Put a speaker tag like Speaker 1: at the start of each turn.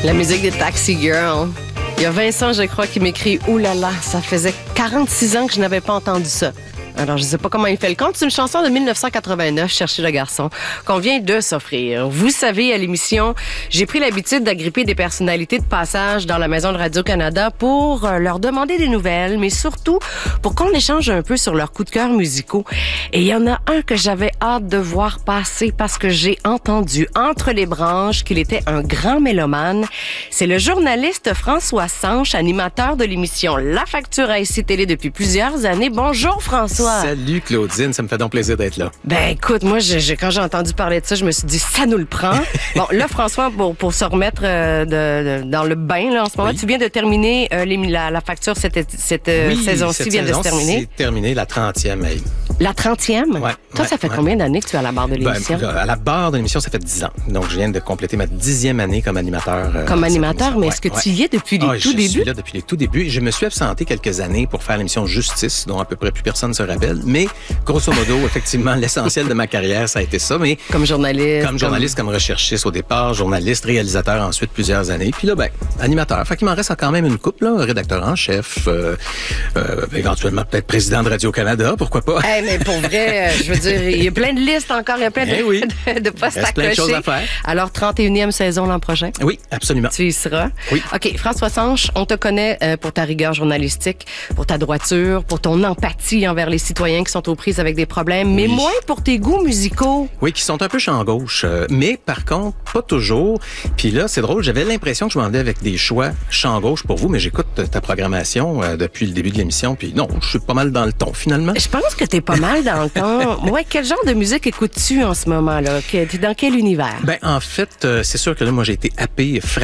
Speaker 1: La musique des Taxi Girls. Il y a Vincent, je crois, qui m'écrit « Ouh là là, ça faisait 46 ans que je n'avais pas entendu ça ». Alors, je ne sais pas comment il fait le compte. C'est une chanson de 1989, Chercher le garçon, qu'on vient de s'offrir. Vous savez, à l'émission, j'ai pris l'habitude d'agripper des personnalités de passage dans la maison de Radio-Canada pour leur demander des nouvelles, mais surtout pour qu'on échange un peu sur leurs coups de cœur musicaux. Et il y en a un que j'avais hâte de voir passer parce que j'ai entendu entre les branches qu'il était un grand mélomane. C'est le journaliste François Sanche, animateur de l'émission La Facture à ICI Télé depuis plusieurs années. Bonjour François.
Speaker 2: Salut Claudine, ça me fait donc plaisir d'être là.
Speaker 1: Ben écoute, moi quand j'ai entendu parler de ça, je me suis dit ça nous le prend. Bon là François, pour se remettre dans le bain là en ce moment, oui. Tu viens de terminer la facture cette saison-ci vient de se terminer.
Speaker 2: C'est terminé la 30e. Hey.
Speaker 1: La 30e?
Speaker 2: Ouais.
Speaker 1: Toi, ça fait combien d'années que tu es à la barre de l'émission?
Speaker 2: À la barre de l'émission, ça fait 10 ans. Donc je viens de compléter ma 10e année comme animateur.
Speaker 1: Comme animateur, mais est-ce que tu y es depuis les tout débuts?
Speaker 2: Je suis là depuis les tout débuts. Je me suis absenté quelques années pour faire l'émission Justice, dont à peu près plus personne se rappelle. Mais grosso modo, effectivement, l'essentiel de ma carrière, ça a été ça. Mais
Speaker 1: comme journaliste.
Speaker 2: Comme recherchiste au départ, journaliste, réalisateur ensuite plusieurs années. Puis là, animateur. Fait qu'il m'en reste quand même une couple, là, rédacteur en chef, éventuellement peut-être président de Radio-Canada, pourquoi pas?
Speaker 1: Mais pour vrai, je veux dire, il y a plein de listes encore, il y a plein de postes à cocher.
Speaker 2: Plein de choses à faire.
Speaker 1: Alors, 31e saison l'an prochain?
Speaker 2: Oui, absolument.
Speaker 1: Tu y seras?
Speaker 2: Oui.
Speaker 1: OK, François Sanche, on te connaît pour ta rigueur journalistique, pour ta droiture, pour ton empathie envers les citoyens qui sont aux prises avec des problèmes, mais moins pour tes goûts musicaux.
Speaker 2: Oui, qui sont un peu champ gauche, mais par contre, pas toujours. Puis là, c'est drôle, j'avais l'impression que je m'en venais avec des choix champ gauche pour vous, mais j'écoute ta programmation depuis le début de l'émission, puis non, je suis pas mal dans le ton, finalement.
Speaker 1: Je pense que t'es pas mal dans le ton. Ouais, quel genre de musique écoutes-tu en ce moment-là? T'es dans quel univers?
Speaker 2: En fait, c'est sûr que là, moi, j'ai été happé, frappé